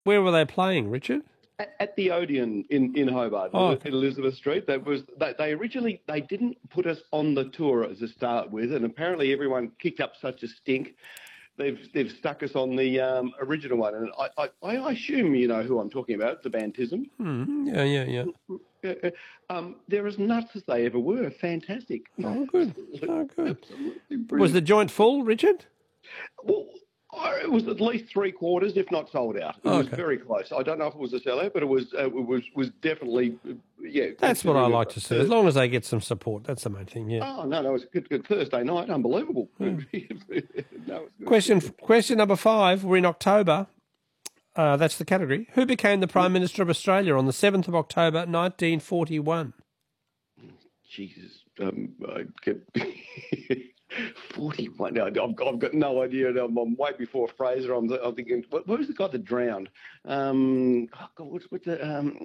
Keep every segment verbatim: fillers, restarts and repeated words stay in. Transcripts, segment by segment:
where were they playing, Richard? At, at the Odeon in, in Hobart, Oh, in okay. Elizabeth Street. That was they, they originally they didn't put us on the tour as a start with, and apparently everyone kicked up such a stink. They've they've stuck us on the um, original one, and I, I I assume you know who I'm talking about, the Bantism. Hmm. Yeah, yeah, yeah. Uh, um, they're as nuts as they ever were. Fantastic. Oh, good. Oh, good. Absolutely brilliant. Was the joint full, Richard? Well, I- it was at least three quarters, if not sold out. It was Okay. very close. I don't know if it was a sellout, but it was uh, it was was definitely uh, yeah. That's what I considering like it- to see. As long as they get some support, that's the main thing. Yeah. Oh no, no, it was a good, good Thursday night. Unbelievable. no, it was good. Question. Question number five. We're in October. Uh, that's the category. Who became the Prime Minister of Australia on the seventh of October, nineteen forty-one? Jesus, um, I kept forty-one. No, I've, I've got no idea. I'm, I'm way before Fraser. I'm, I'm thinking, what, what was the guy that drowned? Um, oh God, what's, what's the um?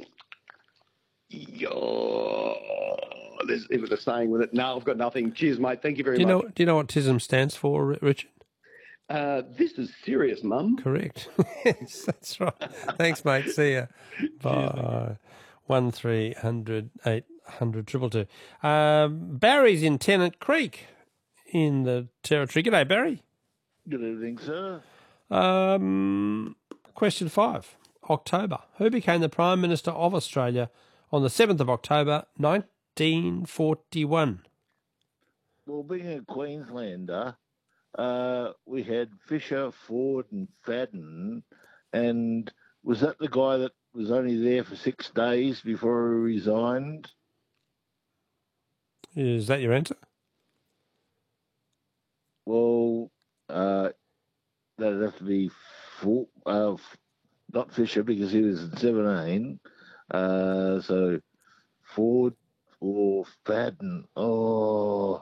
Oh, there's it was a saying with it. No, I've got nothing. Cheers, mate. Thank you very Do you much. know? Do you know what T I S M stands for, Ri- Richard? Uh, this is serious, Mum. Correct. Yes, that's right. Thanks, mate. See ya. Bye. One three hundred eight hundred triple two. Um, Barry's in Tennant Creek in the Territory. G'day, Barry. Good evening, sir. Um, question five. October. Who became the Prime Minister of Australia on the seventh of October, nineteen forty-one? Well, being a Queenslander, uh, we had Fisher, Ford, and Fadden, and was that the guy that was only there for six days before he resigned? Is that your answer? Well, uh, that'd have to be Ford, uh, f- not Fisher because he was at seventeen. Uh, so Ford or Fadden. Oh,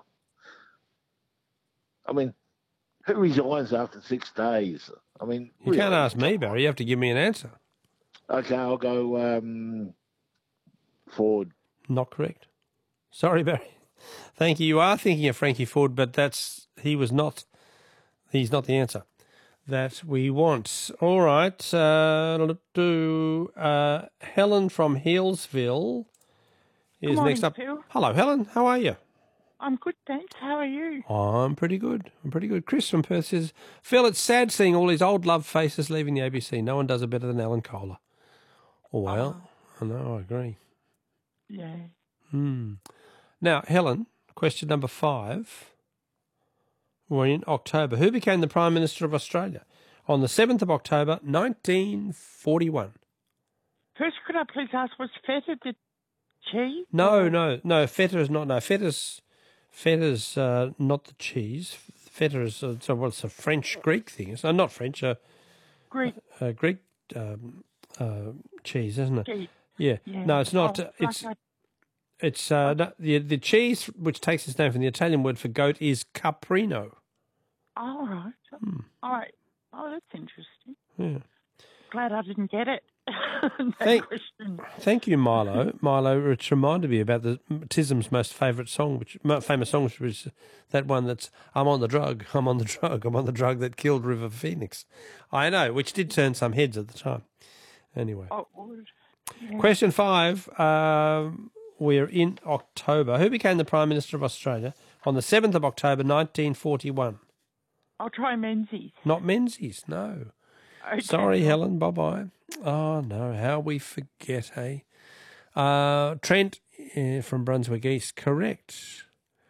I mean, who resigns after six days? I mean, You really? can't ask me, Barry. You have to give me an answer. Okay, I'll go um, Ford. Not correct. Sorry, Barry. Thank you. You are thinking of Frankie Ford, but that's he was not. He's not the answer that we want. All right. Uh, let's do uh, Helen from Healesville is Good morning, next up. Phil. Hello, Helen. How are you? I'm good, thanks. How are you? I'm pretty good. I'm pretty good. Chris from Perth says, Phil, it's sad seeing all these old love faces leaving the A B C. No one does it better than Alan Kohler. Oh, well, I know, I agree. Yeah. Hmm. Now, Helen, question number five. We're in October. Who became the Prime Minister of Australia on the seventh of October, nineteen forty-one? First, could I please ask, was feta the cheese? No, no, no. Feta is not. No, feta's feta's uh, not the cheese. Feta is uh, so well, it's a French Greek thing. It's uh, not French. Uh, Greek uh, Greek um, uh, cheese, isn't it? cheese. Yeah. Yeah. No, it's not. Oh, uh, it's like it's uh, no, the the cheese which takes its name from the Italian word for goat is caprino. a- All right. Hmm. All right. Oh, that's interesting. Yeah. Glad I didn't get it. that Thank- question. Thank you, Milo. Milo, it's reminded me about the T I S M's most favourite song, which mo- famous song, which was that one that's "I'm on the drug, I'm on the drug, I'm on the drug that killed River Phoenix." I know, which did turn some heads at the time. Anyway, Oh, good. Yeah. question five. Um, we're in October. Who became the Prime Minister of Australia on the seventh of October, nineteen forty-one? I'll try Menzies. Not Menzies, no. Okay. Sorry, Helen. Bye bye. Oh no, how we forget, hey? Uh, Trent uh, from Brunswick East, correct.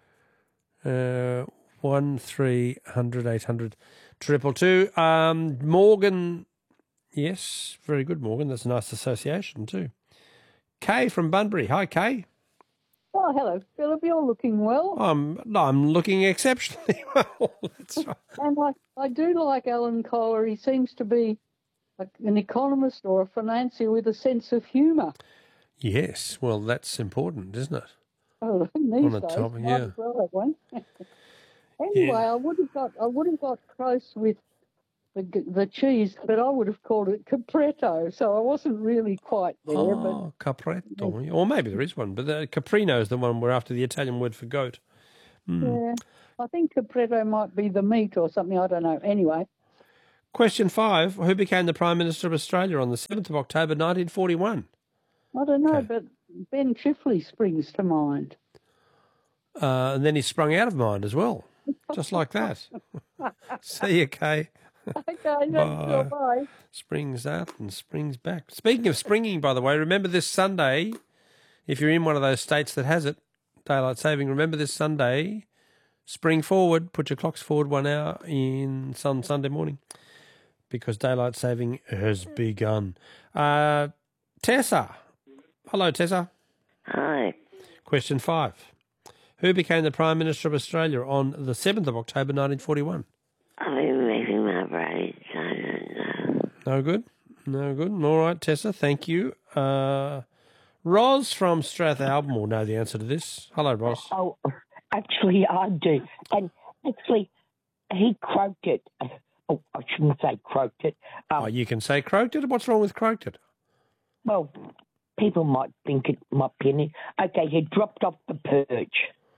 Uh, one three hundred eight hundred triple two. Um, Morgan, yes, very good, Morgan. That's a nice association too. Kay from Bunbury. Hi, Kay. Oh, hello, Philip. You're looking well. I'm I'm looking exceptionally well. That's right. And I, I do like Alan Kohler. He seems to be a, an economist or a financier with a sense of humour. Yes, well, that's important, isn't it? Oh, these the days, topic, might yeah. as well have one. Anyway, Yeah. I would have got I would have got close with the g- the cheese, but I would have called it capretto. So I wasn't really quite there. Oh, capretto. Or maybe there is one, but the caprino is the one we're after, the Italian word for goat. but Hmm. yeah, I think capretto might be the meat or something. I don't know. Anyway, Question five. Who became the Prime Minister of Australia on the seventh of October nineteen forty-one? I don't know, Okay. but Ben Chifley springs to mind. Uh, and then he sprung out of mind as well, just like that. See you, Kay. Okay, that's Bye. bye. Springs out and springs back. Speaking of springing, by the way, remember this Sunday, if you're in one of those states that has it, daylight saving, remember this Sunday, spring forward, put your clocks forward one hour in some Sunday morning because daylight saving has begun. Uh, Tessa. Hello, Tessa. Hi. Question five. Who became the Prime Minister of Australia on the seventh of October nineteen forty-one? I've been making my braids. I don't know. No good? No good. All right, Tessa, thank you. Uh, Ros from Strathalbyn will know the answer to this. Hello, Ros. Oh, actually, I do. And actually, he croaked it. Oh, I shouldn't say croaked it. Um, Oh, you can say croaked it. What's wrong with croaked it? Well, people might think it might be an... Okay, he dropped off the perch.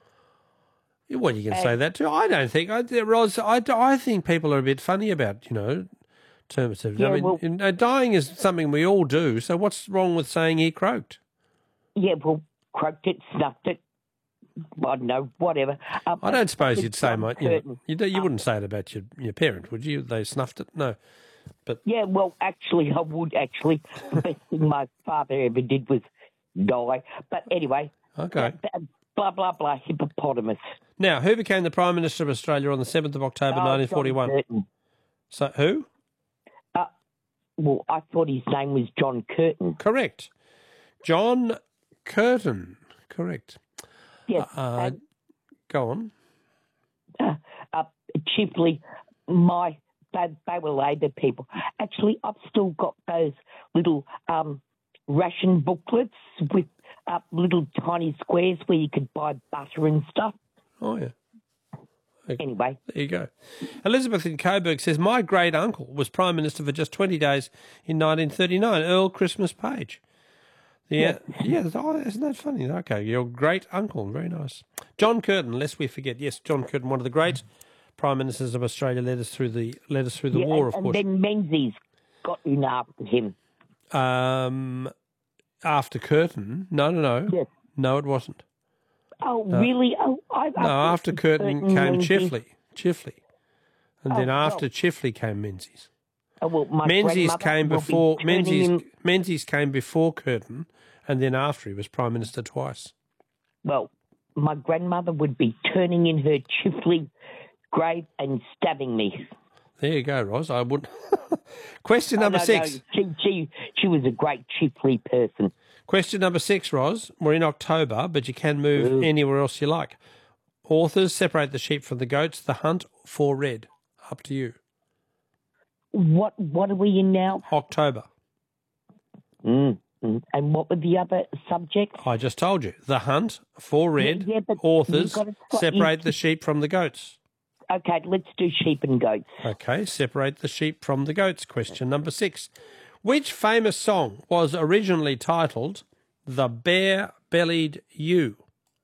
Well, you can say that too. I don't think, I, Ros, I, I think people are a bit funny about, you know, terms of, Yeah, I mean, well- you know, dying is something we all do, so what's wrong with saying he croaked? Yeah, well, croaked it, snuffed it. I don't know, whatever. Um, I don't suppose it's you'd say, John my, you, know, Curtin. you, don't- you Um, wouldn't say it about your, your parent, would you? They snuffed it? No. Yeah, well, actually, I would, actually. The best thing my father ever did was die. But anyway, Okay. uh, blah, blah, blah, hippopotamus. Now, who became the Prime Minister of Australia on the seventh of October Oh, nineteen forty-one? John Curtin. So, who? Uh, well, I thought his name was John Curtin. Correct. John Curtin. Correct. Yes. Uh, and, go on. uh, uh, chiefly, my they, they were Labor people. Actually, I've still got those little um, ration booklets with uh, little tiny squares where you could buy butter and stuff. Oh, yeah. Anyway, There you go. Elizabeth in Coburg says, my great uncle was Prime Minister for just twenty days in nineteen thirty-nine, Earl Christmas Page. Yeah, yeah. that's- Oh, isn't that funny? Okay, your great uncle, very nice. John Curtin, lest we forget. Yes, John Curtin, one of the great Prime Ministers of Australia, led us through the led us through the yeah, war, and, of course. and then Menzies got in after him. Um, after Curtin, no, no, no, Yes. no, it wasn't. Oh, really? Oh, I, I No, thought after it was Curtin came Menzies. Chifley, Chifley, and Oh, then well. after Chifley came Menzies. Oh, well, my Menzies grandmother came will be before turning Menzies. in- Menzies came before Curtin, and then after he was Prime Minister twice. Well, my grandmother would be turning in her Chifley grave and stabbing me. There you go, Ros. I would. Question Oh, number no, six. no, she, she, she was a great Chifley person. Question number six, Ros. We're in October, but you can move Ooh. anywhere else you like. Authors separate the sheep from the goats. The Hunt for Red. Up to you. What what are we in now? October. Mm, mm. And what were the other subjects? I just told you. The Hunt for Red. Yeah, yeah, but Authors you've got to stop- separate you- the sheep from the goats. Okay, let's do sheep and goats. Okay, separate the sheep from the goats. Question number six. Which famous song was originally titled The Bare-Bellied Ewe?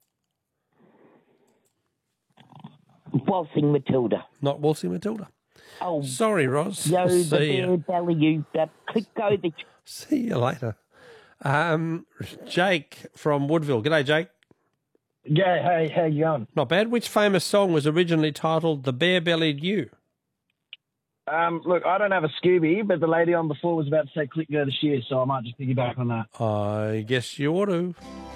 Waltzing Matilda. Not Waltzing Matilda. Oh, Sorry, Ros. yo, the See bear you. belly, you, the click go, the... See you later. Um, Jake from Woodville. G'day, Jake. Yeah, hey, how you going? Not bad. Which famous song was originally titled The Bare-Bellied Ewe? Um, look, I don't have a Scooby, but the lady on before was about to say click go the shear, so I might just piggyback on that. I guess you ought to.